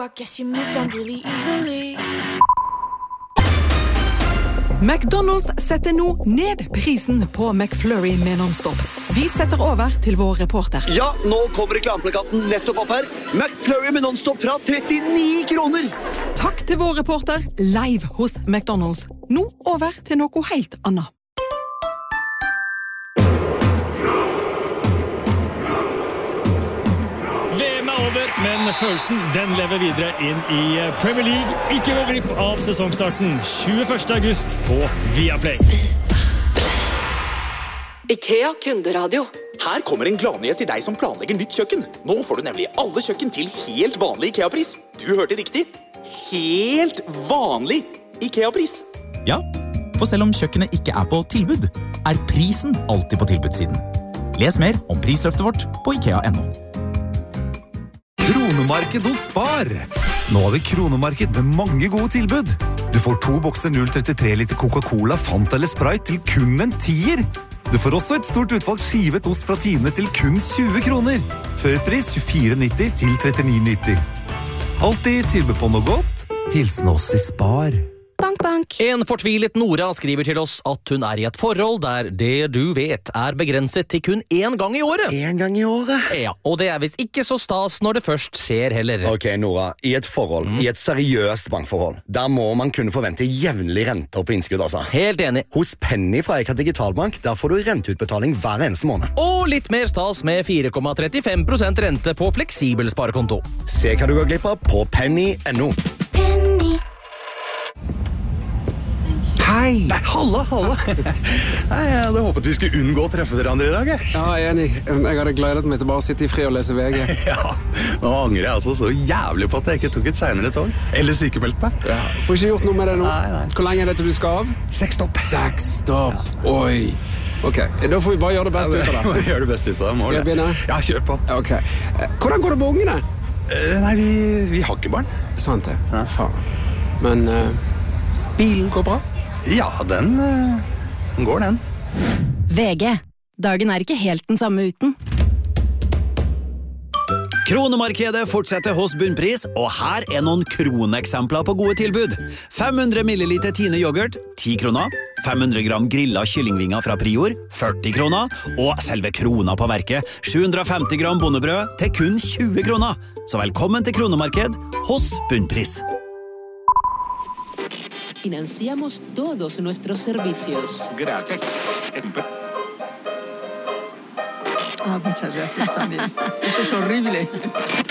guess you moved on really easily. McDonald's setter nå ned prisen på McFlurry med non-stop. Vi setter over til vår reporter. Ja, nå kommer reklameplakaten nettopp opp her. McFlurry med non-stop fra 39 kroner. Takk til vår reporter live hos McDonald's. Nå over til noe helt annet. VM er over, men følelsen den lever videre inn i Premier League. Ikke gå glipp av sesongstarten 21. august på Viaplay. IKEA kunderadio. Her kommer en gladnyhet til deg som planlegger nytt kjøkken. Nå får du nemlig alle kjøkken til helt vanlig IKEA-pris. Du hørte riktig. Helt vanlig IKEA-pris. Ja, for selv om kjøkkenet ikke er på tilbud, er prisen alltid på tilbudssiden. Les mer om prisløftet vårt på IKEA.no. Kronemarked hos Spar. Nå har vi kronemarked med mange gode tilbud. Du får 2 bokser 0,33 liter Coca-Cola, Fanta eller Sprite til kun en 10er. Du får også et stort utvalg skivet ost fra Tine til kun 20 kroner. Førpris 24,90 til 39,90. Alltid tilbud på noe godt. Hilsen oss i Spar. Bank, bank. En fortvilet Nora skriver til oss at hun er i et forhold der det du vet er begrenset til kun 1 gang i året. 1 gang i året? Ja, og det er visst ikke så stas når det først skjer heller. Ok, Nora, i et forhold, i et seriøst bankforhold, der må man kunne forvente jevnlig renter på innskudd, altså. Helt enig. Hos Penny fra Eka Digitalbank, der får du renteutbetaling hver eneste måned. Og litt mer stas med 4,35% rente på fleksibel sparekonto. Se hva du går glipp av på penny.no. Hei! Nei, halla! Nei, jeg hadde håpet vi skulle unngå å treffe hverandre i dag. Ja, jeg er enig. Jeg hadde gledet meg til bare å sitte i fri og lese VG. Ja, nå angrer jeg altså så jævlig på at jeg ikke tok et senere tog. Eller sykemeldt meg. Ja, får ikke gjort noe med det nå. Nei. Hvor lenge er det til du skal av? 6 stopp. 6 stopp. Ja. Oi. Ok, da får vi bare gjøre det beste ut av det. Gjør det beste ut av det. Skal jeg begynne? Ja, kjør på. Ok. Hvordan går det med ungene? Nei, vi har ikke barn. Sant det. Ja. Faen. Men bilen går bra? Ja, den går den. VG. Dagen er ikke helt den samme uten. Kronemarkedet fortsetter hos Bunnpris, og her er noen kroneksempler på gode tilbud. 500 milliliter Tine yoghurt, 10 kroner. 500 gram grillet kyllingvinger fra Prior, 40 kroner. Og selve krona på verket, 750 gram bondebrød til kun 20 kroner. Så velkommen til Kronemarked hos Bunnpris. Financiamos todos nuestros servicios. Gratis. Muchas gracias también. Eso es horrible.